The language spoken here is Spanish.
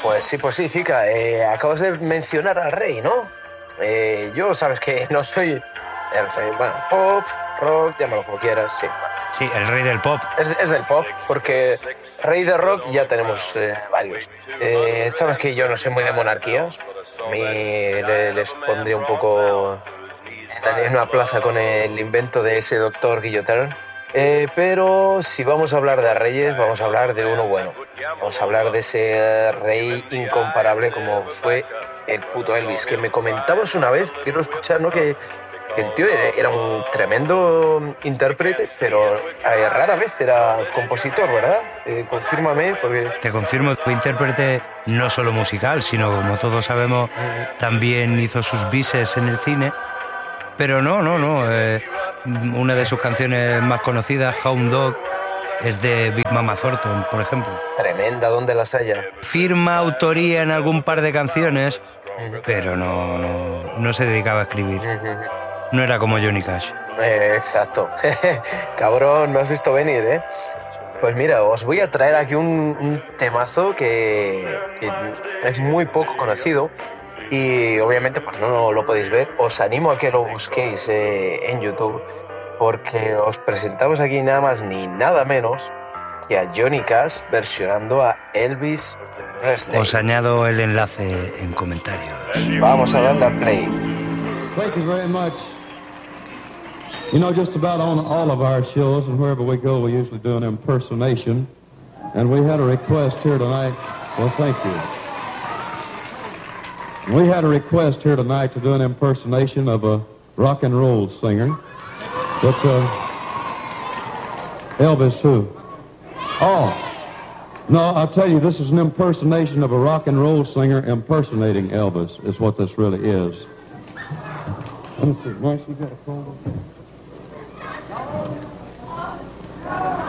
Pues sí, Zika. Acabas de mencionar al rey, ¿no? Yo sabes que no soy el rey, bueno, pop, rock, llámalo como quieras, sí. Sí, el rey del pop. Es del pop, porque rey de rock ya tenemos varios. Sabes que yo no soy muy de monarquías. A mí les pondría un poco en una plaza con el invento de ese doctor Guillotin. Pero si vamos a hablar de reyes, vamos a hablar de uno bueno. Vamos a hablar de ese rey incomparable como fue el puto Elvis, que me comentabas una vez, quiero escuchar, ¿no? Que el tío era un tremendo intérprete, pero rara vez era compositor, ¿verdad? Confírmame, porque... Te confirmo, fue intérprete no solo musical, sino, como todos sabemos, también hizo sus bises en el cine. Pero no. Una de sus canciones más conocidas, Hound Dog, es de Big Mama Thornton, por ejemplo. Tremenda, ¿dónde las haya? Firma autoría en algún par de canciones, pero no se dedicaba a escribir. No era como Johnny Cash. Exacto. Cabrón, me has visto venir, ¿eh? Pues mira, os voy a traer aquí un temazo que es muy poco conocido y obviamente pues no lo podéis ver. Os animo a que lo busquéis en YouTube, porque os presentamos aquí nada más ni nada menos que a Johnny Cash versionando a Elvis Presley. Os añado el enlace en comentarios. Vamos a darle a play. Thank you very much. You know, just about on all of our shows and wherever we go, we usually do an impersonation. And we had a request here tonight. Well, thank you. We had a request here tonight to do an impersonation of a rock and roll singer. But, Elvis who? Oh, no, I'll tell you, this is an impersonation of a rock and roll singer impersonating Elvis, is what this really is. Let me see, Marcy, you got a phone?